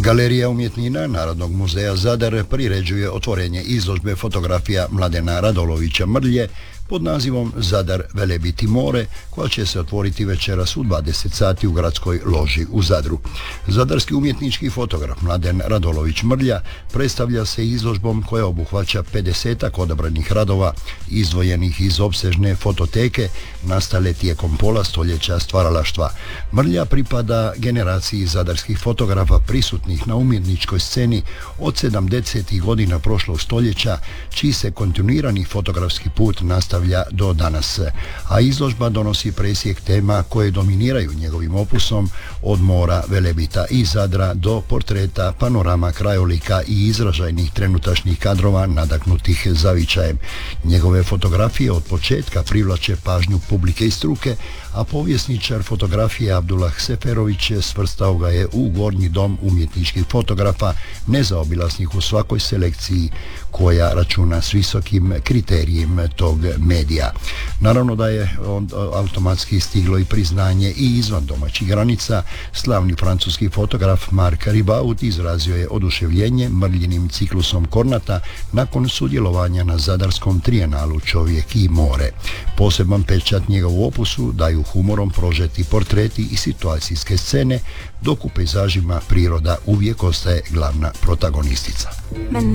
Galerija umjetnina Narodnog muzeja Zadar priređuje otvorenje izložbe fotografija Mladena Radolovića Mrlje pod nazivom Zadar Velebiti more, koja će se otvoriti večeras u 20 sati u gradskoj loži u Zadru. Zadarski umjetnički fotograf Mladen Radolović Mrlja predstavlja se izložbom koja obuhvaća 50-ak odabranih radova izdvojenih iz opsežne fototeke nastale tijekom pola stoljeća stvaralaštva. Mrlja pripada generaciji zadarskih fotografa prisutnih na umjetničkoj sceni od 70. godina prošlog stoljeća, čiji se kontinuirani fotografski put nastavlja do danas, a izložba donosi presjek tema koje dominiraju njegovim opusom, od mora, Velebita i Zadra do portreta, panorama, krajolika i izražajnih trenutačnih kadrova nadaknutih zavičajem. Njegove fotografije od početka privlače pažnju publike i struke, a povjesničar fotografije Abdullah Seferović svrstao ga je u gornji dom umjetničkih fotografa, nezaobilaznih u svakoj selekciji koja računa s visokim kriterijem tog medija. Naravno da je automatski stiglo i priznanje i izvan domaćih granica. Slavni francuski fotograf Marc Ribaud izrazio je oduševljenje Mrljinim ciklusom Kornata nakon sudjelovanja na zadarskom trijenalu Čovjek i more. Poseban pečat njegovu opusu daju humorom prožeti portreti i situacijske scene, dok u pejzažima priroda uvijek ostaje glavna protagonistica.